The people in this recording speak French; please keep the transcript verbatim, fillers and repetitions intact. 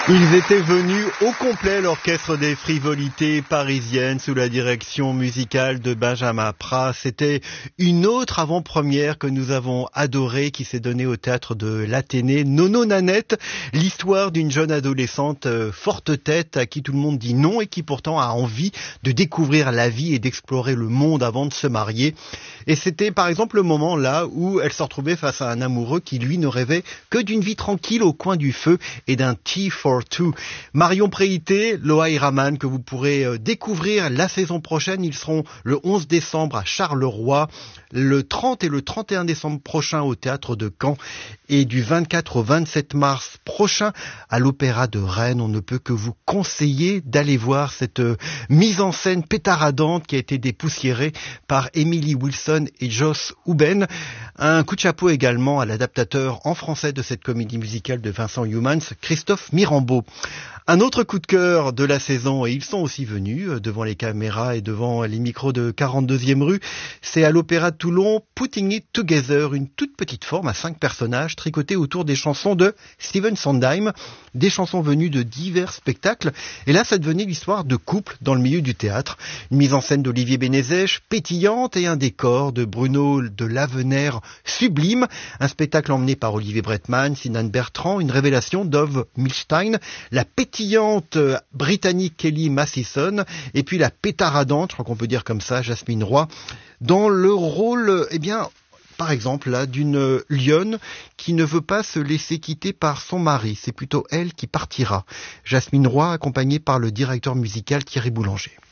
Ils étaient venus au complet, l'orchestre des frivolités parisiennes sous la direction musicale de Benjamin Pras. C'était une autre avant-première que nous avons adorée qui s'est donnée au théâtre de l'Athénée. Nono Nanette, l'histoire d'une jeune adolescente euh, forte tête à qui tout le monde dit non et qui pourtant a envie de découvrir la vie et d'explorer le monde avant de se marier. Et c'était par exemple le moment là où elle se retrouvait face à un amoureux qui lui ne rêvait que d'une vie tranquille au coin du feu et d'un tea for two. Marion Préité, Loaï Raman, que vous pourrez découvrir la saison prochaine. Ils seront le onze décembre à Charleroi, le trente et le trente et un décembre prochain au théâtre de Caen et du vingt-quatre au vingt-sept mars prochain à l'Opéra de Rennes. On ne peut que vous conseiller d'aller voir cette mise en scène pétaradante qui a été dépoussiérée par Emily Wilson et Joss Houben. Un coup de chapeau également à l'adaptateur en français de cette comédie musicale de Vincent Youmans, Christophe Mirambeau. Un autre coup de cœur de la saison, et ils sont aussi venus devant les caméras et devant les micros de quarante-deuxième rue, c'est à l'Opéra de Toulon, Putting It Together, une toute petite forme à cinq personnages tricotées autour des chansons de Stephen Sondheim, des chansons venues de divers spectacles. Et là, ça devenait l'histoire de couples dans le milieu du théâtre. Une mise en scène d'Olivier Bénézèche, pétillante, et un décor de Bruno de Lavenaire sublime. Un spectacle emmené par Olivier Bretman, Sinan Bertrand, une révélation d'Ove Milstein, la pétillante britannique Kelly Massison, et puis la pétaradante, je crois qu'on peut dire comme ça, Jasmine Roy, dans le rôle, eh bien, par exemple, là, d'une lionne qui ne veut pas se laisser quitter par son mari. C'est plutôt elle qui partira. Jasmine Roy, accompagnée par le directeur musical Thierry Boulanger.